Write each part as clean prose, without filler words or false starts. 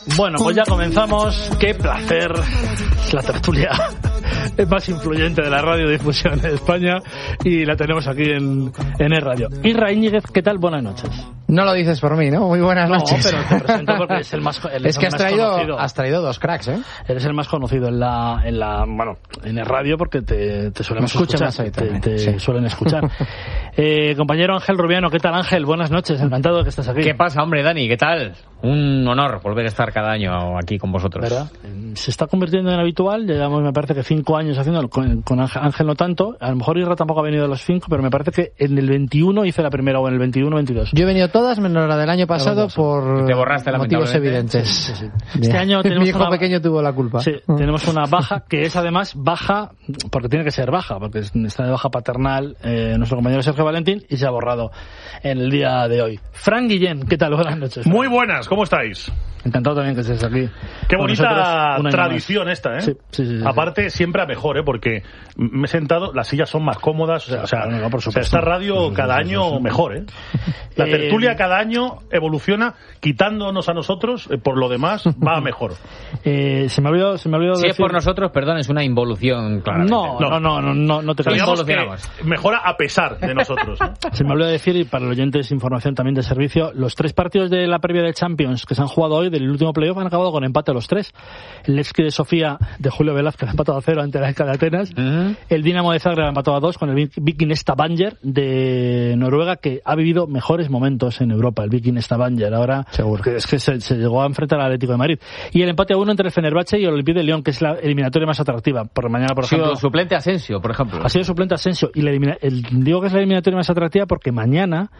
Bueno, pues ya comenzamos. Qué placer. La tertulia más influyente de la radiodifusión en España y la tenemos aquí en E-Radio. Isra Íñiguez, ¿qué tal? Buenas noches. No lo dices por mí, ¿no? Muy buenas noches. No, pero te presento porque es el más es que has traído dos cracks, ¿eh? Eres el más conocido en E-Radio porque te solemos escuchar. Te suelen escuchar. Compañero Ángel Rubiano, ¿qué tal, Ángel? Buenas noches, encantado de que estés aquí. ¿Qué pasa, hombre, Dani? ¿Qué tal? Un honor volver a estar cada año aquí con vosotros. ¿Verdad? Se está convirtiendo en habitual, llevamos me parece que 5 años haciéndolo, con Ángel no tanto, a lo mejor Isra tampoco ha venido a los 5, pero me parece que en el 21 hice la primera o en el 21-22. Yo he venido todas menos la del año pasado por te borraste, motivos evidentes. Sí. Este año tenemos mi hijo pequeño tuvo la culpa. Sí, tenemos una baja que es además baja, porque tiene que ser baja, porque está de baja paternal nuestro compañero Sergio Valentín y se ha borrado en el día de hoy. Fran Guillén, ¿qué tal? Buenas noches. Muy buenas, ¿cómo estáis? Encantado también que estés aquí. Qué bonita tradición esta, ¿eh? Sí. Aparte, siempre a mejor, ¿eh? Porque me he sentado, las sillas son más cómodas, o sea, esta radio cada año mejor, ¿eh? La tertulia cada año evoluciona, quitándonos a nosotros, por lo demás, va a mejor. Se me ha olvidado si decir... es por nosotros, perdón, es una involución, claramente. No te creas. Mejora a pesar de nosotros, ¿no? Se me olvidó decir, y para los oyentes, información también de servicio, los 3 partidos de la previa de Champions que se han jugado hoy, del último playoff, han acabado con empate los 3. El Levski de Sofía de Julio Velázquez ha empatado a 0 ante la ESKA de Atenas. El Dinamo de Zagreb ha empatado a 2 con el Viking Stavanger de Noruega, que ha vivido mejores momentos en Europa, el Viking Stavanger. Ahora seguro que es que se llegó a enfrentar al Atlético de Madrid. Y el empate a 1 entre el Fenerbahce y el Olympique de Lyon, que es la eliminatoria más atractiva. Porque mañana, por ejemplo, suplente Asensio, por ejemplo. Ha sido suplente Asensio. Y digo que es la eliminatoria más atractiva porque mañana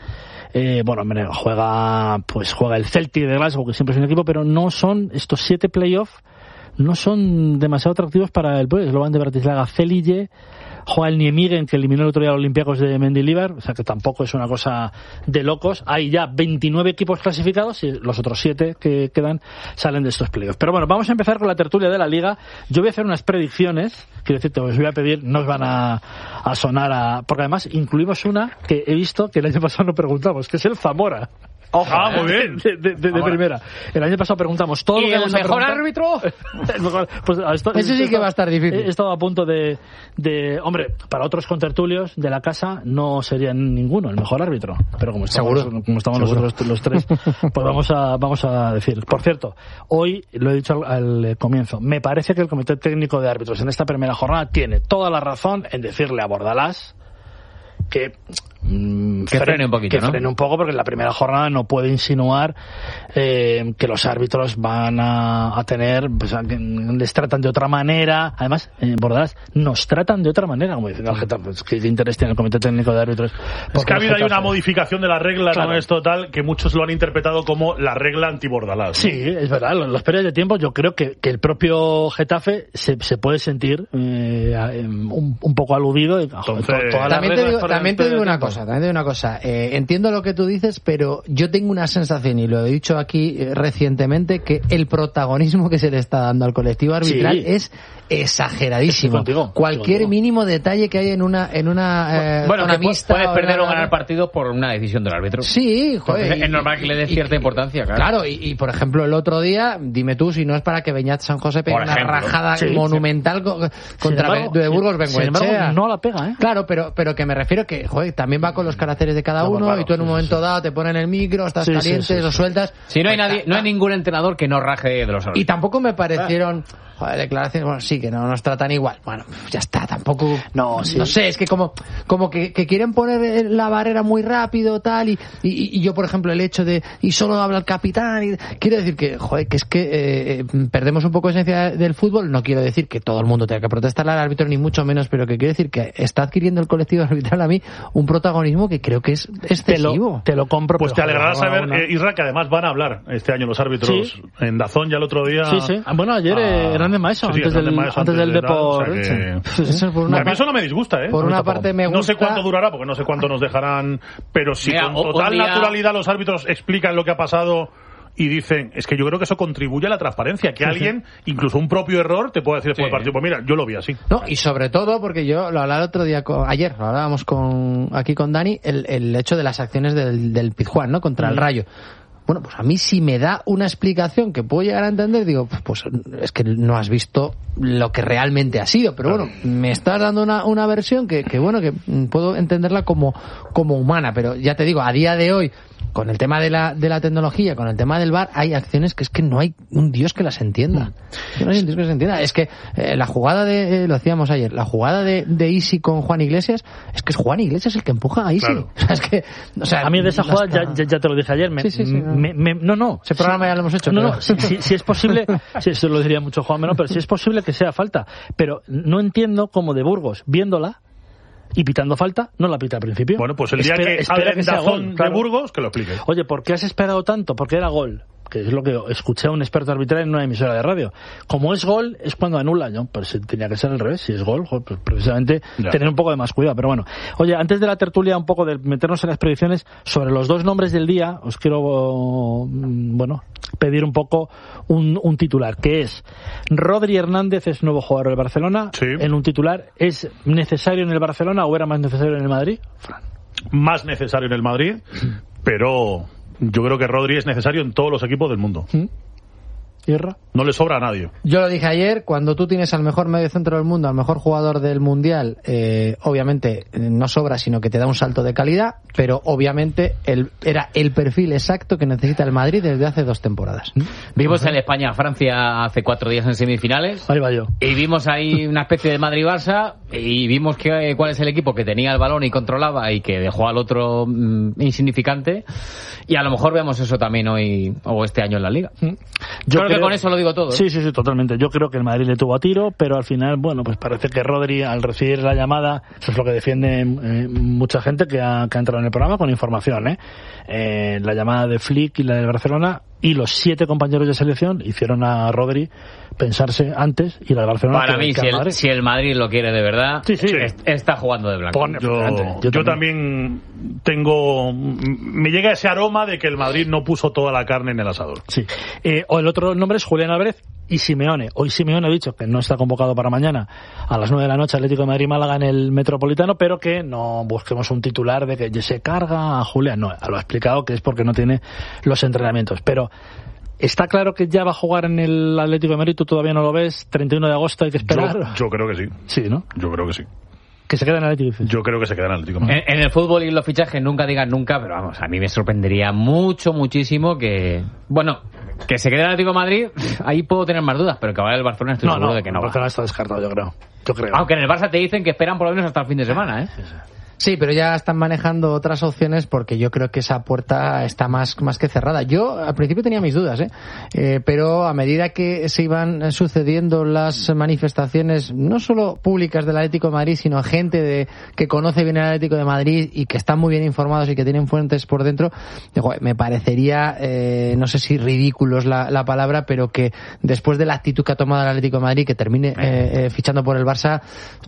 juega el Celtic de Glasgow, que siempre es un equipo, pero no son estos 7 playoffs, no son demasiado atractivos para el Slovan de Bratislava. Celije, juega el Nijmegen, que eliminó el otro día a los Olympiacos de Mendilibar, o sea que tampoco es una cosa de locos. Hay ya 29 equipos clasificados y los otros 7 que quedan salen de estos playoffs. Pero bueno, vamos a empezar con la tertulia de la Liga. Yo voy a hacer unas predicciones, quiero decirte, os voy a pedir, no os van a sonar porque además incluimos una que he visto que el año pasado no preguntamos, que es el Zamora. Muy bien. De primera. El año pasado preguntamos todo lo que vamos a preguntar. ¿El mejor árbitro? Pues eso sí que va a estar difícil. He estado a punto de hombre, para otros contertulios de la casa no serían ninguno el mejor árbitro, pero como estamos nosotros los 3, pues vamos a decir. Por cierto, hoy lo he dicho al comienzo, me parece que el Comité Técnico de Árbitros en esta primera jornada tiene toda la razón en decirle a Bordalás que frene un poquito, que frene un poco, porque en la primera jornada no puede insinuar que los árbitros van a tener, pues, que les tratan de otra manera. Además, Bordalás, nos tratan de otra manera, como diciendo al Getafe, pues, ¿qué interés tiene el Comité Técnico de Árbitros? Es que ha habido una modificación de la regla, claro. No es total, que muchos lo han interpretado como la regla anti-Bordalás, ¿no? Sí, es verdad, los periodos de tiempo, yo creo que el propio Getafe se puede sentir un poco aludido. También te digo una cosa. Entiendo lo que tú dices, pero yo tengo una sensación, y lo he dicho aquí recientemente, que el protagonismo que se le está dando al colectivo arbitral es exageradísimo. Cualquier mínimo detalle que hay en una zona mixta, puedes perder o ganar partidos por una decisión del árbitro. Sí, joder. Es normal que le dé cierta importancia, claro. Claro, y por ejemplo, el otro día, dime tú si no es para que Beñat San José pegue una rajada monumental contra de Burgos Bengoechea. Sin embargo, no la pega, ¿eh? Claro, pero que me refiero que, joder, también va con los caracteres de cada uno, y tú en un momento dado te ponen el micro, estás caliente, lo sueltas. Si no hay ningún entrenador que no raje de los árbitros. Y tampoco me parecieron declaraciones, bueno, sí, que no nos tratan igual. Bueno, ya está, tampoco. No sé, es que como que quieren poner la barrera muy rápido, tal, y yo, por ejemplo, el hecho de, y solo habla el capitán, quiero decir que, joder, que es que perdemos un poco de esencia del fútbol. No quiero decir que todo el mundo tenga que protestarle al árbitro, ni mucho menos, pero que quiero decir que está adquiriendo el colectivo arbitral a mí un protagonismo que creo que es excesivo. Te lo compro. Pues te alegrará saber, Isra, que además van a hablar este año los árbitros en Dazón, ya el otro día. Sí. Bueno, ayer Hernández Maeso, antes del Depor. A mí eso no me disgusta, ¿eh? Por una parte me gusta. No sé cuánto durará, porque no sé cuánto nos dejarán, pero si con total naturalidad los árbitros explican lo que ha pasado y dicen, es que yo creo que eso contribuye a la transparencia, que alguien, incluso un propio error, te puede decir después del partido, pues mira, yo lo vi así. No, y sobre todo, porque yo lo hablaba el otro día, ayer lo hablábamos aquí con Dani, el hecho de las acciones del Pizjuán, ¿no? Contra el Rayo. Bueno, pues a mí si me da una explicación que puedo llegar a entender, digo, pues es que no has visto lo que realmente ha sido, pero bueno, me estás dando una versión que puedo entenderla como humana, pero ya te digo, a día de hoy, con el tema de la tecnología, con el tema del VAR, hay acciones que es que no hay un Dios que las entienda. No hay un Dios que las entienda. Es que la jugada lo decíamos ayer, la jugada de Isi con Juan Iglesias, es que es Juan Iglesias el que empuja a Isi. Claro. O sea, es que, a mí de esa jugada ya te lo dije ayer. No. Ese programa ya lo hemos hecho. Si es posible, eso lo diría mucho Juan Menor, pero si es posible que sea falta. Pero no entiendo cómo de Burgos, viéndola, y pitando falta, no la pita al principio. Bueno, pues el día que hable en Dazón de Burgos, que lo explique. Oye, ¿por qué has esperado tanto? Porque era gol, que es lo que escuché a un experto arbitral en una emisora de radio. Como es gol, es cuando anula, ¿no? Pues tenía que ser al revés. Si es gol, pues precisamente tener un poco de más cuidado. Pero bueno, oye, antes de la tertulia, un poco de meternos en las predicciones, sobre los dos nombres del día, os quiero, pedir un poco un titular, que es: Rodri Hernández es nuevo jugador del Barcelona. Sí. En un titular, ¿es necesario en el Barcelona o era más necesario en el Madrid? Fran. Más necesario en el Madrid, pero yo creo que Rodri es necesario en todos los equipos del mundo. ¿Tierra? No le sobra a nadie. Yo lo dije ayer, cuando tú tienes al mejor mediocentro del mundo, al mejor jugador del mundial, obviamente no sobra, sino que te da un salto de calidad, pero obviamente era el perfil exacto que necesita el Madrid desde hace 2 temporadas. Vimos el España-Francia hace 4 días en semifinales. Ahí va yo. Y vimos ahí una especie de Madrid-Barça, y vimos cuál es el equipo que tenía el balón y controlaba y que dejó al otro insignificante. Y a lo mejor vemos eso también hoy o este año en la Liga. Yo creo que con eso lo digo todo. Sí, totalmente. Yo creo que el Madrid le tuvo a tiro, pero al final, pues parece que Rodri, al recibir la llamada, eso es lo que defiende mucha gente que ha entrado en el programa con información, la llamada de Flick y la de Barcelona, y los 7 compañeros de selección hicieron a Rodri pensarse antes ir al Barcelona. Para mí, si el Madrid lo quiere de verdad, está jugando de blanco. Yo también me llega ese aroma de que el Madrid no puso toda la carne en el asador. Sí. O el otro nombre es Julián Álvarez y Simeone. Hoy Simeone ha dicho que no está convocado para mañana a las 9 de la noche Atlético de Madrid-Málaga en el Metropolitano, pero que no busquemos un titular de que se carga a Julián. No, lo ha explicado que es porque no tiene los entrenamientos. Pero ¿está claro que ya va a jugar en el Atlético de Madrid? ¿Tú todavía no lo ves? 31 de agosto hay que esperar. Yo creo que sí. Sí, ¿no? Yo creo que sí. Que se queda en el Atlético. Yo creo que se queda en el Atlético de Madrid. En el fútbol y los fichajes nunca digan nunca, pero vamos, a mí me sorprendería muchísimo que se quede en el Atlético de Madrid. Ahí puedo tener más dudas, pero que vaya el Barcelona estoy seguro de que no va. El Barcelona está descartado, yo creo. Aunque en el Barça te dicen que esperan por lo menos hasta el fin de semana, Sí, pero ya están manejando otras opciones porque yo creo que esa puerta está más que cerrada. Yo al principio tenía mis dudas, pero a medida que se iban sucediendo las manifestaciones, no solo públicas del Atlético de Madrid, sino gente que conoce bien el Atlético de Madrid y que están muy bien informados y que tienen fuentes por dentro, me parecería, no sé si ridículo es la palabra, pero que después de la actitud que ha tomado el Atlético de Madrid, que termine fichando por el Barça,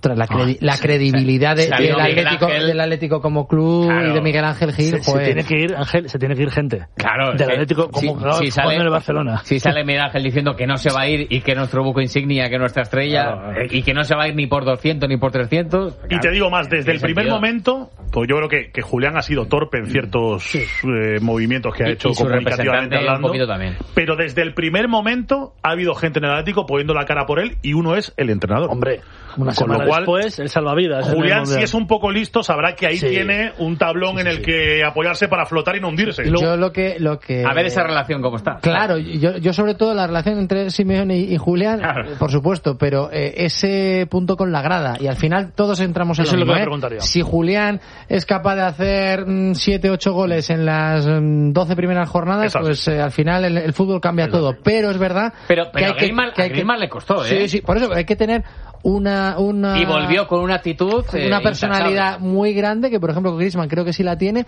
la credibilidad del Atlético como club, claro, y de Miguel Ángel Gil, se tiene que ir gente. Claro, del Atlético como sale en el Barcelona. Si sale Miguel Ángel diciendo que no se va a ir y que nuestro buco insignia, que nuestra estrella, y que no se va a ir ni por 200 ni por 300. Y te digo más, desde el primer momento, pues yo creo que Julián ha sido torpe en ciertos movimientos que ha hecho comunicativamente hablando. Un poquito también. Pero desde el primer momento ha habido gente en el Atlético poniendo la cara por él y uno es el entrenador. Hombre, una semana después, el salvavidas. Julián, si es un poco listo, sabrá que ahí tiene un tablón en el que apoyarse para flotar y no hundirse. Yo lo que a ver esa relación cómo está. Claro, yo sobre todo la relación entre Simeone y Julián, por supuesto, pero ese punto con la grada, y al final todos entramos en lo mismo. Si Julián es capaz de hacer 7-8 goles en las 12 primeras jornadas, pues al final el fútbol cambia todo. Pero es verdad pero a Griezmann le costó, Sí, por eso hay que tener una y volvió con una actitud, una personalidad muy grande, que por ejemplo Griezmann creo que sí la tiene.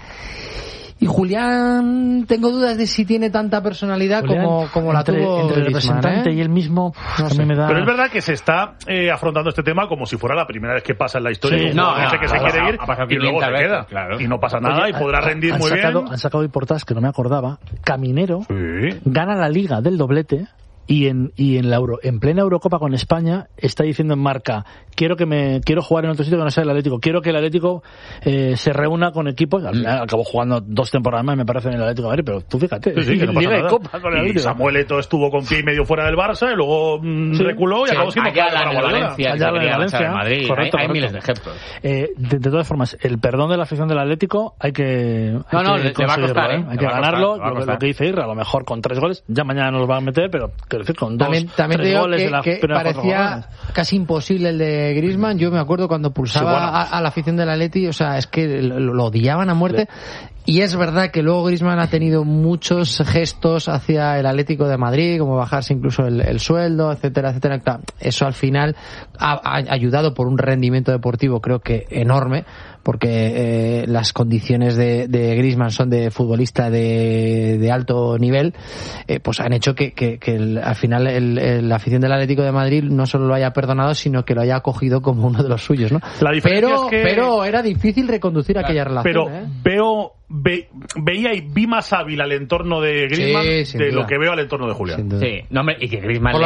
Y Julián, tengo dudas de si tiene tanta personalidad como la tuvo entre el representante y él mismo. No sé. Pero es verdad que se está afrontando este tema como si fuera la primera vez que pasa en la historia. Que se quiere ir y luego se queda. Claro. Y no pasa nada. Oye, y podrá rendir muy bien. Han sacado hoy portadas que no me acordaba. Caminero gana la Liga del doblete y en plena Eurocopa con España está diciendo en Marca, quiero jugar en otro sitio que no sea el Atlético, quiero que el Atlético se reúna con equipos. Acabó jugando 2 temporadas más, me parece, en el Atlético de Madrid, pero tú fíjate, que no pasa Liga nada. y Copa con el Atlético. Y Samuel Eto'o estuvo con pie y medio fuera del Barça y luego reculó y acabó siendo para Valencia, allá en Valencia, Madrid. correcto. Hay miles de ejemplos. De todas formas, el perdón de la afición del Atlético hay que le va a costar, hay que ganarlo, lo que dice Irra, a lo mejor con 3 goles, ya mañana nos lo van a meter, pero quiero decir, con 2 3 goles de la primera parecía casi imposible el de Griezmann. Yo me acuerdo cuando pulsaba a la afición del Atleti, o sea, es que lo odiaban a muerte. Y es verdad que luego Griezmann ha tenido muchos gestos hacia el Atlético de Madrid, como bajarse incluso el sueldo, etcétera, etcétera. Eso al final ha ayudado por un rendimiento deportivo, creo que enorme, porque las condiciones de Griezmann son de futbolista de alto nivel, pues han hecho que al final la afición del Atlético de Madrid no solo lo haya perdonado, sino que lo haya acogido como uno de los suyos, ¿no? La diferencia es que... pero era difícil reconducir aquella relación. Pero veía y vi más hábil al entorno de Griezmann de lo que veo al entorno de Julián. Sí, no, hombre, y que Griezmann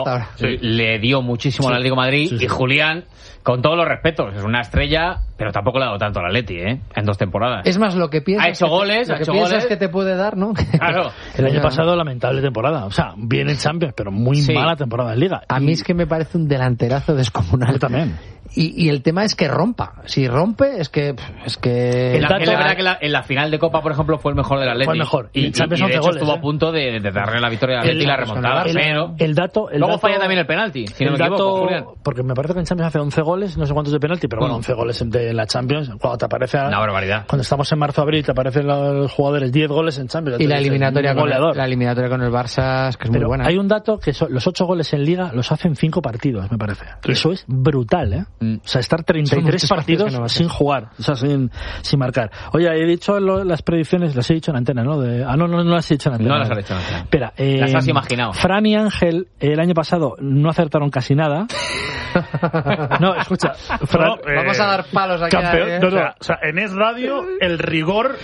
le dio muchísimo al Atlético de Madrid, y Julián, con todos los respetos, es una estrella, pero tampoco le ha dado tanto al Atleti, en 2 temporadas. Es más, lo que piensas, ha hecho goles, que te puede dar, ¿no? Claro. El año pasado, lamentable temporada. O sea, bien en Champions, pero muy mala temporada en Liga. A mí es que me parece un delanterazo descomunal. Yo también. Y el tema es que rompa. Si rompe, es que... Es verdad que en la final de Copa, por ejemplo, fue el mejor del Atlético. Fue el mejor. Y de hecho estuvo a punto de darle la victoria al Atlético y la remontada. Luego falla también el penalti, si no me equivoco, Julián. Porque me parece que en Champions hace 11 goles, no sé cuántos de penalti, pero bueno, 11 goles de la Champions. Cuando te aparece... Una barbaridad. Cuando estamos en marzo-abril, te aparecen los jugadores 10 goles en Champions. Y la eliminatoria con el Barça es que es muy buena. Hay un dato que los 8 goles en Liga los hacen 5 partidos, me parece. Eso es brutal, ¿eh? O sea, estar 33 partidos sin jugar, o sea, sin marcar. Oye, he dicho las predicciones, las he dicho en antena, ¿no? No las he dicho en antena. No las has dicho en antena. Espera, las has imaginado. Fran y Ángel el año pasado no acertaron casi nada. No, escucha, Fran, vamos a dar palos aquí. Campeón, o sea, en Es Radio el rigor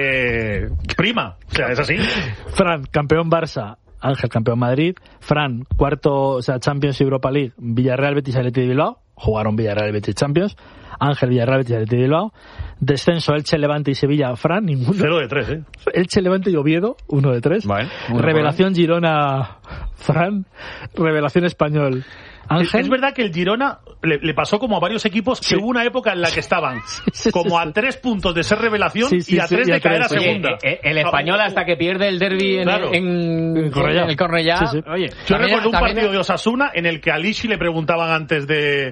prima, o sea, es así. Fran, campeón Barça. Ángel, campeón Madrid. Fran, cuarto, o sea, Champions y Europa League. Villarreal, Betis, Athletic de Bilbao. Jugaron Villarreal, Betis, Champions. Ángel, Villarreal, Betis, Athletic de Bilbao. Descenso, Elche, Levante y Sevilla. Fran, ninguno. 0 de 3, Elche, Levante y Oviedo, 1 de 3. Bueno, Revelación Girona, Fran. Revelación Español, Ángel. Es verdad que el Girona le pasó como a varios equipos que hubo una época en la que estaban como a 3 puntos de ser revelación y a 3 de caer a segunda. El Español hasta que pierde el derbi en el Cornellá. Oye, yo recuerdo un partido de Osasuna en el que a Lishi le preguntaban antes de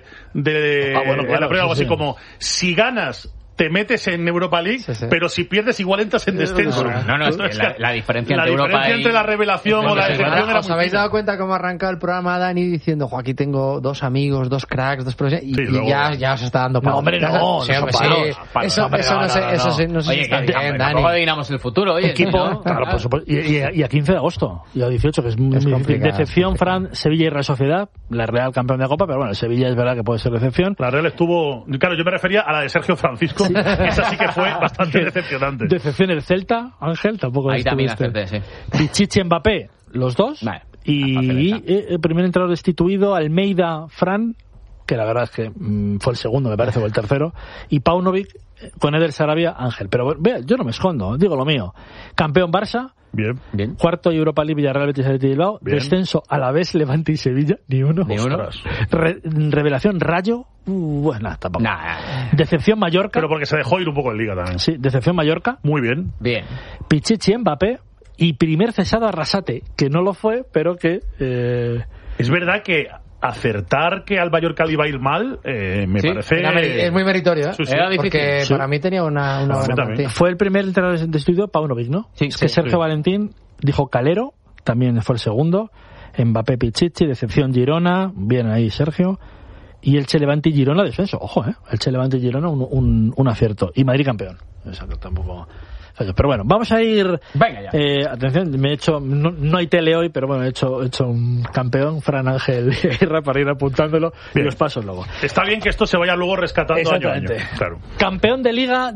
la prueba algo así como, si ganas te metes en Europa League, pero si pierdes igual entras en descenso. No, es que la diferencia entre Europa entre la revelación o la decepción era ¿Os habéis dado cuenta cómo ha arrancado el programa Dani diciendo, aquí tengo 2 amigos, 2 cracks, 2 profesionales, y ya os está dando palo? Hombre, no. Eso no sé si está bien, Dani. Tampoco adivinamos el futuro, oye. Equipo, claro, por supuesto. Y a 15 de agosto, y a 18, que es muy difícil. Decepción, Fran, Sevilla y Real Sociedad, la Real campeón de Copa, pero bueno, Sevilla es verdad que puede ser decepción. La Real estuvo, claro, yo me refería a la de Sergio Francisco. Esa sí que fue bastante decepcionante. Decepción el Celta, Ángel, tampoco. Ahí también acerté, sí. Pichichi, Mbappé, los 2. Vale, y el primer entrenador destituido, Almeida, Fran, que la verdad es que fue el segundo, me parece, o el tercero. Y Paunovic, con Eder Sarabia, Ángel. Pero vea, yo no me escondo, digo lo mío. Campeón Barça. Bien. Cuarto Europa League, Villarreal, Betis, Athletic de Bilbao. Descenso Alavés, Levante y Sevilla, ni uno. Revelación Rayo. Bueno, tampoco. Decepción Mallorca. Pero porque se dejó ir un poco en Liga también. Sí, decepción Mallorca. Muy bien. Pichichi, Mbappé. Y primer cesado Arrasate, que no lo fue, pero que... Es verdad que acertar que al Mallorca le iba a ir mal me parece... Es muy meritorio, Era difícil. Porque para mí tenía una buena partida. Fue el primer entrenador de estudio, Paunovic, ¿no? Es que Sergio Valentín dijo Calero, también fue el segundo. Mbappé, Pichichi, decepción Girona, bien ahí Sergio. Y Elche, Levante y Girona descenso. Ojo, Elche, Levante y Girona un acierto. Y Madrid campeón. Eso tampoco... Pero bueno, vamos a ir. Venga ya. Atención, me he hecho. No hay tele hoy, pero bueno, he hecho un campeón, Fran Ángel Irra, para ir apuntándolo. Bien. Y los pasos luego. Está bien que esto se vaya luego rescatando año a año. Claro. Campeón de Liga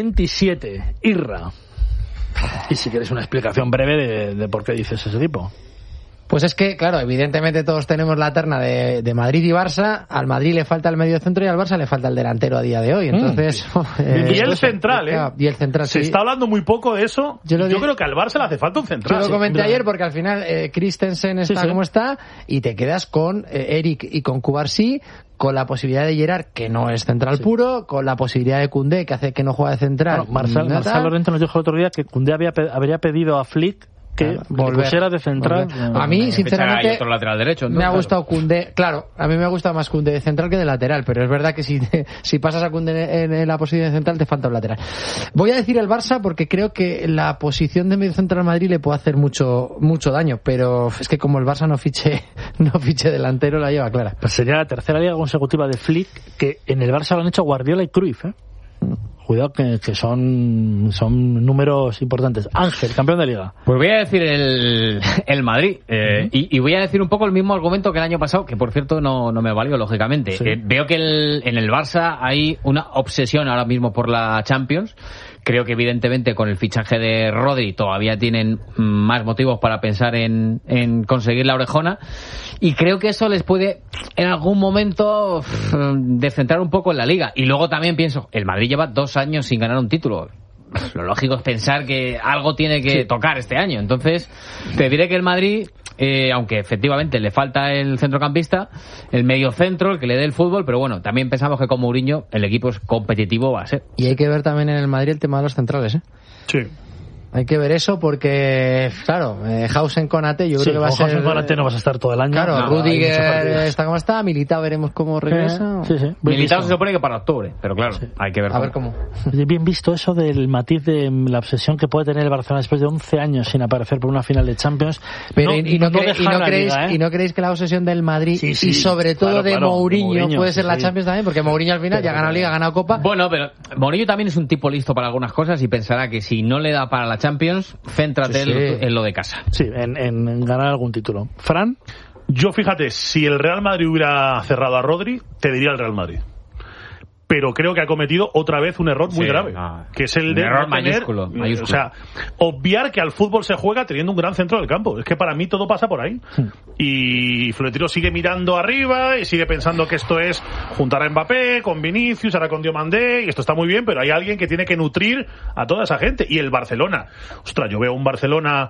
2026-2027, Irra. Y si quieres una explicación breve de por qué dices ese tipo. Pues es que, claro, evidentemente todos tenemos la terna de Madrid y Barça. Al Madrid le falta el medio centro y al Barça le falta el delantero a día de hoy. Entonces, y el central, y el central, se está hablando muy poco de eso. Yo creo que al Barça le hace falta un central. Yo lo comenté ayer porque al final Christensen está como está y te quedas con Eric y con Cubarsí, con la posibilidad de Gerard, que no es central puro, con la posibilidad de Koundé, que hace que no juega de central. Marcel Lorente nos dijo el otro día que Koundé habría pedido a Flick que pusiera de central. A mí, sinceramente, otro lateral derecho, me ha gustado Koundé. Claro, a mí me ha gustado más Koundé de central que de lateral, pero es verdad que si pasas a Koundé en la posición de central, te falta un lateral. Voy a decir el Barça porque creo que la posición de medio central al Madrid le puede hacer mucho daño, pero es que como el Barça no fiche delantero, la lleva clara. Pues sería la tercera liga consecutiva de Flick, que en el Barça lo han hecho Guardiola y Cruyff, Cuidado que son números importantes. Ángel, campeón de liga. Pues voy a decir el Madrid. Y voy a decir un poco el mismo argumento que el año pasado, que por cierto no me valió, lógicamente. Veo que en el Barça hay una obsesión ahora mismo por la Champions. Creo que evidentemente con el fichaje de Rodri todavía tienen más motivos para pensar en conseguir la orejona. Y creo que eso les puede en algún momento descentrar un poco en la liga. Y luego también pienso, el Madrid lleva 2 años sin ganar un título. Lo lógico es pensar que algo tiene que tocar este año. Entonces, te diré que el Madrid, aunque efectivamente le falta el centrocampista, el mediocentro, el que le dé el fútbol, pero bueno, también pensamos que con Mourinho el equipo es competitivo, va a ser. Y hay que ver también en el Madrid el tema de los centrales, Sí. Hay que ver eso porque, claro, Hausen con Ate, yo creo que va a ser... Hausen con Ate no vas a estar todo el año. Claro, Rudiger está como está, Militao veremos cómo regresa. Sí. Militao se supone que para octubre, pero claro, hay que ver a ver cómo. Bien visto eso del matiz de la obsesión que puede tener el Barcelona después de 11 años sin aparecer por una final de Champions. Pero no creéis que la obsesión del Madrid y sobre todo de Mourinho puede ser la Champions también, porque Mourinho al final ya ha ganado Liga, ha ganado Copa. Bueno, pero Mourinho también es un tipo listo para algunas cosas y pensará que si no le da para la Champions, céntrate en lo de casa. Sí, en ganar algún título. Fran. Yo, fíjate, si el Real Madrid hubiera cerrado a Rodri, te diría el Real Madrid. Pero creo que ha cometido otra vez un error muy grave, que es el de error no tener, mayúsculo. O sea, obviar que al fútbol se juega teniendo un gran centro del campo. Es que para mí todo pasa por ahí. Y Florentino sigue mirando arriba y sigue pensando que esto es juntar a Mbappé con Vinicius, ahora con Diomandé, y esto está muy bien, pero hay alguien que tiene que nutrir a toda esa gente. Y el Barcelona, ostras, yo veo un Barcelona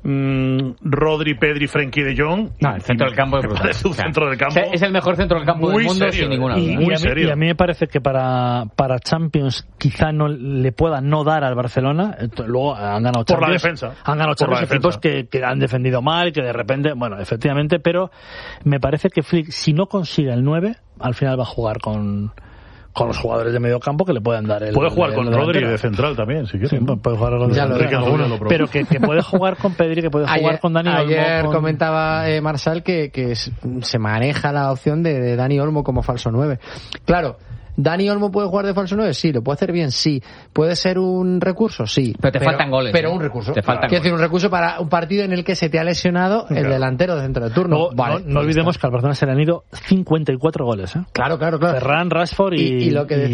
Rodri, Pedri, Frenkie de Jong. No, el centro del campo es brutal. Parece un centro del campo. Es el mejor centro del campo del mundo, sin ninguna duda. Y a mí me parece que para Champions quizá no le pueda no dar al Barcelona. Luego han ganado Champions. Por la defensa. Han ganado Champions equipos que han defendido mal, que de repente, bueno, efectivamente, pero me parece que Flick, si no consigue el 9, al final va a jugar con los jugadores de medio campo que le puedan dar el... Puede jugar con Rodri de central también, si quiere. Sí, puede jugar con Rodri. Pero que puede jugar con Pedri, que puede jugar con Dani Olmo. Ayer comentaba Marsal que se maneja la opción de Dani Olmo como falso 9. Claro, ¿Dani Olmo puede jugar de falso 9? Sí. ¿Lo puede hacer bien? Sí. ¿Puede ser un recurso? Sí. Pero te faltan goles. Pero un recurso. Te faltan Quiero decir, un recurso para un partido en el que se te ha lesionado el delantero de centro de turno. No olvidemos que al Barcelona se le han ido 54 goles. Claro. Ferran, Rashford y lo que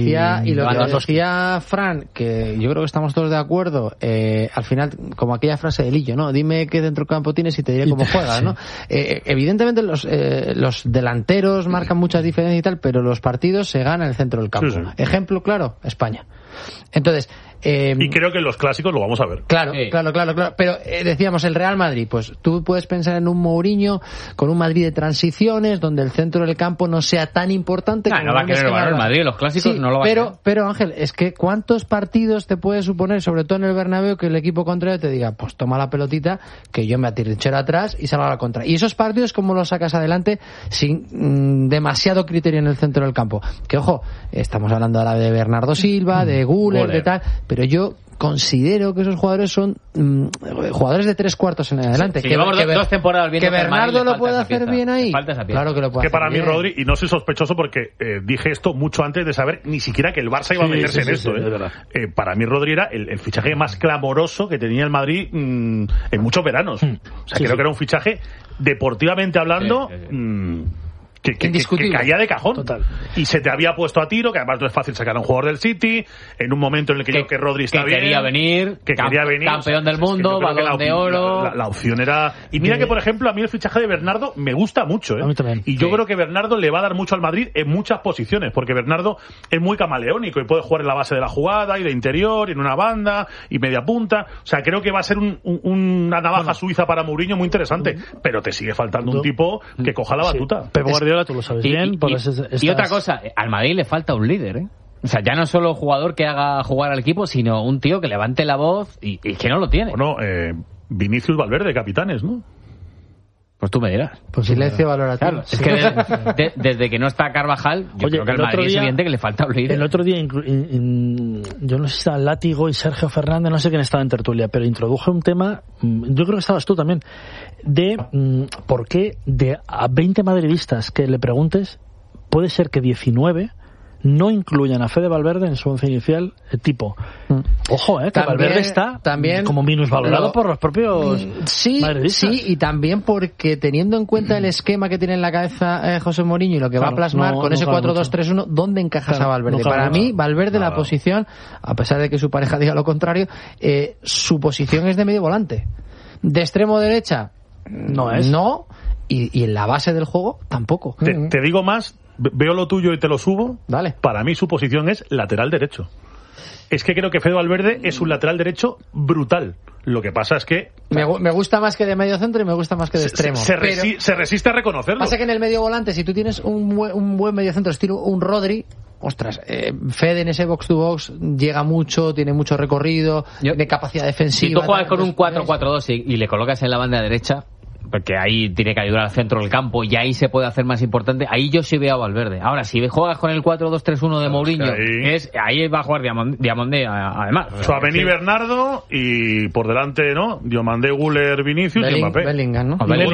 decía Fran, que yo creo que estamos todos de acuerdo, al final, como aquella frase de Lillo, ¿no? Dime qué centrocampo tienes y te diré cómo juegas, ¿no? Evidentemente los delanteros marcan muchas diferencias y tal, pero los partidos se ganan el centro del campo. Sí. Ejemplo claro, España. Entonces, y creo que en los clásicos lo vamos a ver. Claro. Pero decíamos, el Real Madrid, pues tú puedes pensar en un Mourinho con un Madrid de transiciones, donde el centro del campo no sea tan importante. No va a querer el Madrid, los clásicos no lo va a querer. Pero Ángel, es que ¿cuántos partidos te puede suponer, sobre todo en el Bernabéu, que el equipo contrario te diga, pues toma la pelotita, que yo me atrinchero atrás y salgo a la contra? Y esos partidos, ¿cómo los sacas adelante sin demasiado criterio en el centro del campo? Que ojo, estamos hablando ahora de Bernardo Silva, de Güler, de tal, pero yo considero que esos jugadores son jugadores de 3/4 en adelante. Sí, llevamos 2 temporadas viendo que Bernardo lo puede hacer bien ahí. Claro que lo puede hacer. Que para mí bien. Rodri, y no soy sospechoso porque dije esto mucho antes de saber ni siquiera que el Barça iba a meterse en esto. Para mí Rodri era el fichaje más clamoroso que tenía el Madrid en muchos veranos. O sea, creo que era un fichaje deportivamente hablando. que caía de cajón. Total. Y se te había puesto a tiro, que además no es fácil sacar a un jugador del City, en un momento en el que Rodri está bien. Quería venir, campeón del mundo, balón de oro. La opción era... Y mira que, por ejemplo, a mí el fichaje de Bernardo me gusta mucho, ¿eh? A mí también. Y yo creo que Bernardo le va a dar mucho al Madrid en muchas posiciones, porque Bernardo es muy camaleónico y puede jugar en la base de la jugada y de interior, y en una banda, y media punta. O sea, creo que va a ser una navaja suiza para Mourinho muy interesante, pero te sigue faltando un tipo que coja la batuta. Pep Guardiola, tú lo sabes bien. Y otra cosa, al Madrid le falta un líder, ¿eh? O sea, ya no solo jugador que haga jugar al equipo, sino un tío que levante la voz y que no lo tiene. Bueno, Vinicius Valverde, capitanes, ¿no? Pues tú me dirás. Pues silencio valorativo. Claro, es que desde que no está Carvajal, yo creo que al Madrid es evidente que le falta un líder. El otro día, yo no sé si estaba Látigo y Sergio Fernández, no sé quién estaba en tertulia, pero introduje un tema, yo creo que estabas tú también, de por qué de a 20 madridistas que le preguntes, puede ser que 19 no incluyan a Fede Valverde en su once inicial, tipo. Ojo, que también, Valverde está como minusvalorado por los propios madridistas. Sí, y también porque teniendo en cuenta el esquema que tiene en la cabeza José Mourinho y lo que va a plasmar con ese 4-2-3-1, ¿dónde encajas a Valverde? Para mí, Valverde, la posición, a pesar de que su pareja diga lo contrario, su posición es de medio volante. De extremo derecha, no es. No, y en la base del juego, tampoco. Te digo más. Veo lo tuyo y te lo subo. Dale. Para mí su posición es lateral derecho. Es que creo que Fede Valverde es un lateral derecho brutal. Lo que pasa es que... Me gusta más que de medio centro y me gusta más que de extremo. Se resiste a reconocerlo. Pasa que en el medio volante, si tú tienes un buen medio centro, estilo un Rodri, ostras, Fede en ese box to box llega mucho, tiene mucho recorrido, de capacidad defensiva. Si tú juegas con un 4-4-2 y le colocas en la banda derecha, porque ahí tiene que ayudar al centro del campo y ahí se puede hacer más importante, ahí yo sí veo a Valverde. Ahora, si juegas con el 4-2-3-1 de Mourinho, ahí va a jugar Diamandé además. Tchouaméni, Bernardo y por delante, ¿no? Diomandé, Güler, Vinicius y Mbappé. Bellingham, ¿no?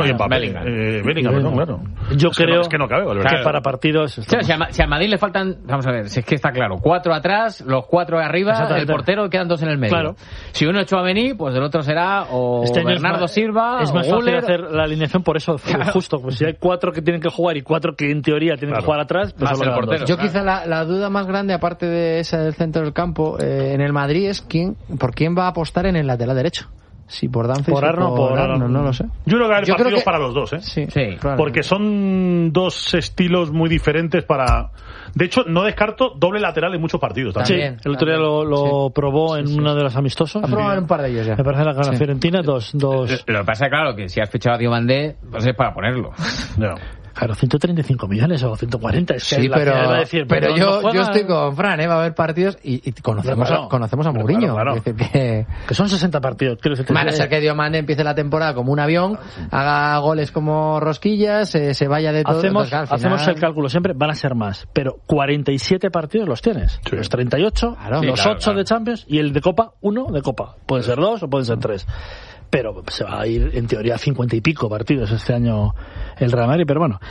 Bellingham, claro. Yo creo que no cabe, Valverde. que para partidos... Si al Madrid le faltan, vamos a ver, si es que está claro, 4 atrás, los 4 arriba, el portero, quedan 2 en el medio. Claro. Si uno es Tchouaméni, pues el otro será o Bernardo Silva es más o Güler, fácil hacer la alineación por eso, justo, pues si hay 4 que tienen que jugar y 4 que en teoría tienen que jugar atrás, pues el portero. Yo quizá la duda más grande, aparte de esa del centro del campo, en el Madrid es por quién va a apostar en el lateral derecho. Si por Danfis por Arno, no lo sé. Yo creo que hay partidos para los dos, ¿eh? Sí, porque son dos estilos muy diferentes para... De hecho, no descarto doble lateral en muchos partidos también. Sí, el otro día lo probó en uno de los amistosos. Ha probado en un par de ellos ya. Me parece la Fiorentina, dos. Lo que pasa es claro que si has fichado a Diomandé, pues es para ponerlo. No. Claro, 135 millones o 140. Sí, pero yo estoy con Fran, va a haber partidos y conocemos a Mourinho. Claro. Que son 60 partidos. Van a ser que Diomande empiece la temporada como un avión, haga goles como rosquillas, se vaya de todo. Hacemos el cálculo siempre, van a ser más. Pero 47 partidos los tienes. Sí. Los 38, los 8 de Champions y el de Copa, 1 de Copa. Pueden ser 2 o pueden ser 3. Pero se va a ir en teoría a 50 y pico partidos este año el Real Madrid, pero bueno.